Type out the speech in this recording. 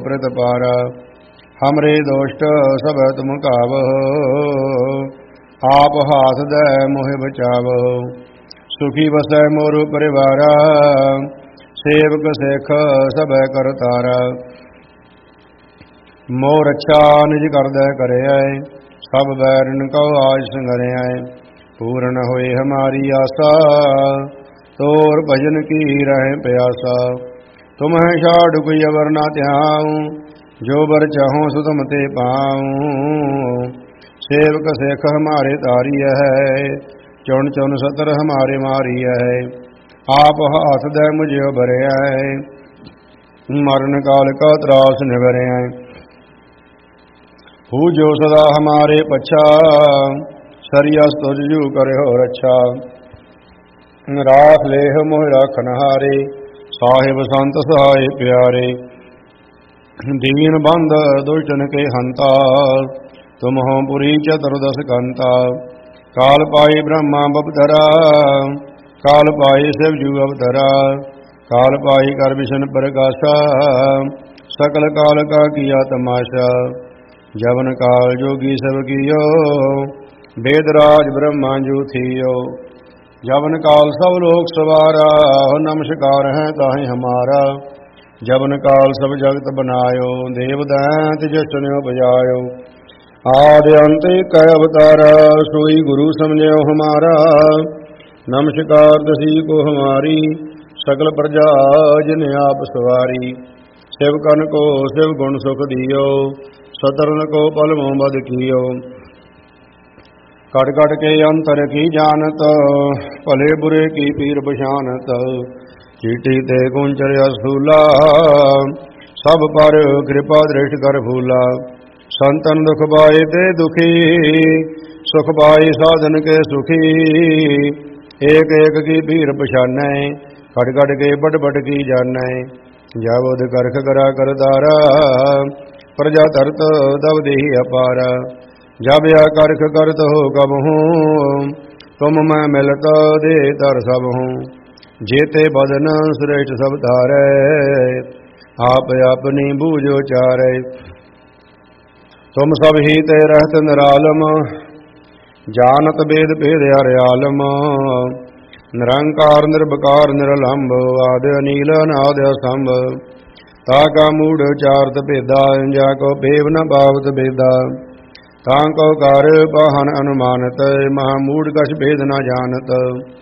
प्रतिपारा हमरे दोष्ट सब तुम कावह आप हाथ दे मोहि बचावह सुखी बसै मोर परिवारा सेवक सिख सब कर तारा मोर अच्छा निज करदै करिया सब बैरन कहो आज संगरिया पूर्ण होए हमारी आशा तोर भजन की रहे प्यासा तुम है छाड़ कोई अवर ना त्याऊं जो बर चाहूं सो तुम ते पाऊं सेवक सिख हमारे तारी है चुन चुन सतर हमारे मारी है आप हाथ दे मुझे भरे है मरण काल का त्रास निवरे है हु जो सदा हमारे पच्छा सरिया तुझू करे हो रच्छा राख लेह मोह राखन हारे साहिब संत सहाय प्यारे दीन बंद दुष्टन के हंता तुम हो पुरी चतुर्दश कंता काल पाई ब्रह्मा बपधरा काल पाई शिवजू अवतरा काल पाई कर विष्णु प्रकाशा सकल काल का किया तमाशा जवन काल जोगी सब कियो वेदराज ब्रह्मा जू थियो जवन काल सब लोक सवारा नमस्कार है ताहि हमारा जवन काल सब जगत बनायो देव दैत जस्नो बजायो आदि अंत कै अवतारा सोई गुरु समझो हमारा नमस्कार दसी को हमारी सकल प्रजा जिन आप सवारी शिवकन को शिव गुण सुख दियो सतरन को पल मोहम्मद कियो कट कट के अंतर की जानत भले बुरे की पीर बशानत चीटी ते गुंचर असूला सब पर कृपा दृष्ट कर भूला संतन दुख पाए ते दुखी सुख पाई साधन के सुखी एक एक की पीर पछानै कट कट के बट बट की जानै जावद करख करा कर तारा प्रजा धरत दब देही अपारा जब या करख करत हो कब हूँ तुम मैं मिलत दे तर सब हूँ जेते बदन श्रेष्ठ सब धारे आप अपनी बूझो चारे तुम सब ही ते रहत निरालम जानत वेद भेद हरियालम निरंकार निर्विकार निरलंब आदि अनील अनाद स्तंभ ताका मूढ़ चारत भेदा जाको भेव न पावत भेदा तां को कर बहन अनुमानत महामूढ़ कछ भेद न जानत